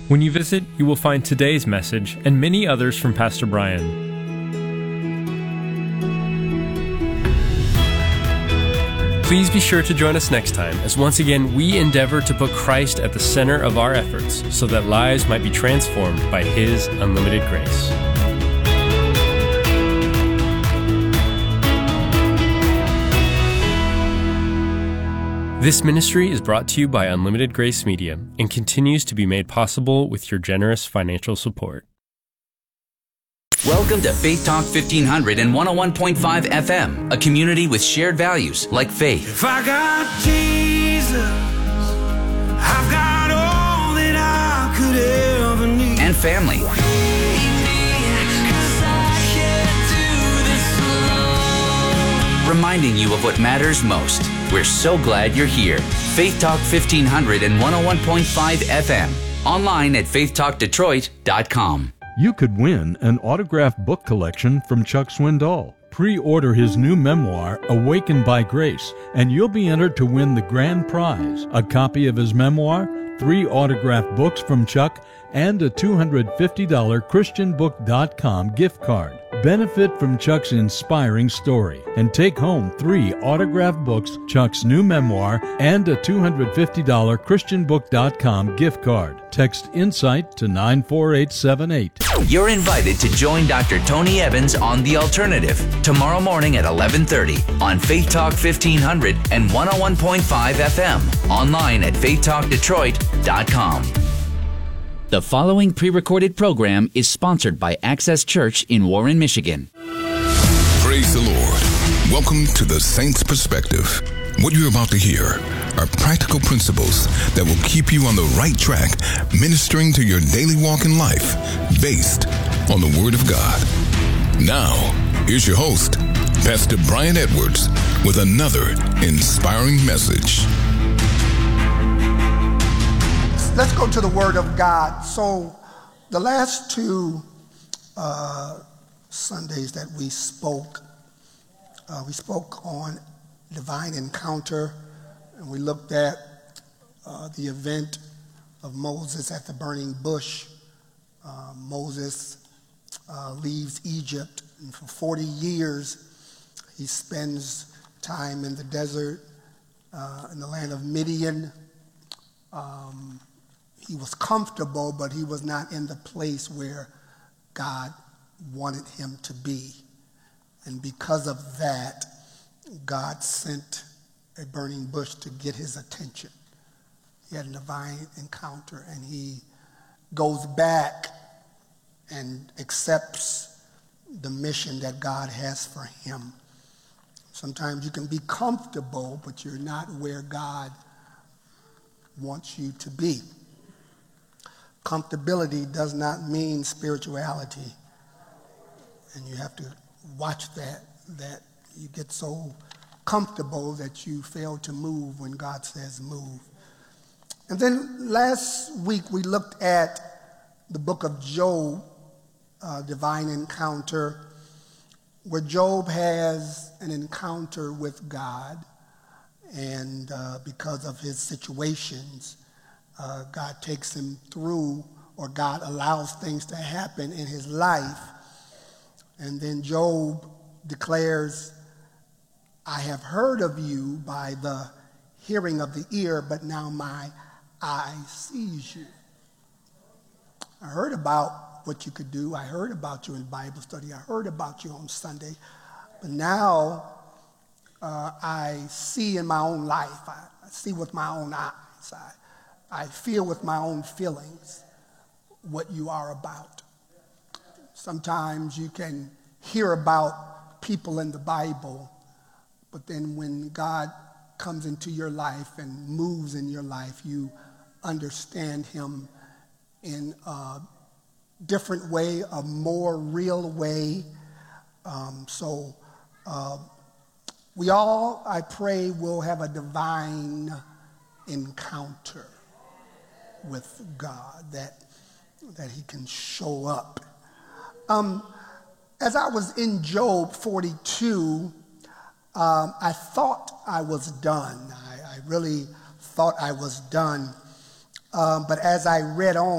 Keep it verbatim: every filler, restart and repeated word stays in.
When you visit, you will find today's message and many others from Pastor Brian. Please be sure to join us next time as once again we endeavor to put Christ at the center of our efforts so that lives might be transformed by His unlimited grace. This ministry is brought to you by Unlimited Grace Media and continues to be made possible with your generous financial support. Welcome to Faith Talk fifteen hundred and one oh one point five F M, a community with shared values like faith. If I got Jesus, I've got all that I could ever need. And family. Reminding you of what matters most. We're so glad you're here. Faith Talk fifteen hundred and one oh one point five F M. Online at faith talk detroit dot com. You could win an autographed book collection from Chuck Swindoll. Pre-order his new memoir, Awakened by Grace, and you'll be entered to win the grand prize, a copy of his memoir, three autographed books from Chuck, and a two hundred fifty dollars christian book dot com gift card. Benefit from Chuck's inspiring story and take home three autographed books, Chuck's new memoir, and a two hundred fifty dollars christian book dot com gift card. Text INSIGHT to nine four eight seven eight. You're invited to join Doctor Tony Evans on The Alternative tomorrow morning at eleven thirty on Faith Talk fifteen hundred and one oh one point five F M. Online at faith talk detroit dot com. The following pre-recorded program is sponsored by Access Church in Warren, Michigan. Praise the Lord. Welcome to the Saints Perspective. What you're about to hear are practical principles that will keep you on the right track, ministering to your daily walk in life, based on the Word of God. Now, here's your host, Pastor Brian Edwards, with another inspiring message. Let's go to the Word of God. So the last two uh, Sundays that we spoke, uh, we spoke on divine encounter, and we looked at uh, the event of Moses at the burning bush. Uh, Moses uh, leaves Egypt, and for forty years he spends time in the desert, uh, in the land of Midian. Um, He was comfortable, but he was not in the place where God wanted him to be. And because of that, God sent a burning bush to get his attention. He had a divine encounter, and he goes back and accepts the mission that God has for him. Sometimes you can be comfortable, but you're not where God wants you to be. Comfortability does not mean spirituality, and you have to watch that, that you get so comfortable that you fail to move when God says move. And then last week we looked at the book of Job, uh, divine encounter, where Job has an encounter with God, and uh, because of his situations, Uh, God takes him through, or God allows things to happen in his life. And then Job declares, I have heard of you by the hearing of the ear, but now my eye sees you. I heard about what you could do. I heard about you in Bible study. I heard about you on Sunday. But now uh, I see in my own life. I, I see with my own eyes. I, I feel with my own feelings what you are about. Sometimes you can hear about people in the Bible, but then when God comes into your life and moves in your life, you understand him in a different way, a more real way. Um, so uh, we all, I pray, will have a divine encounter with God, that that he can show up. Um, as I was in Job forty-two, um, I thought I was done. I, I really thought I was done. Um, but as I read on,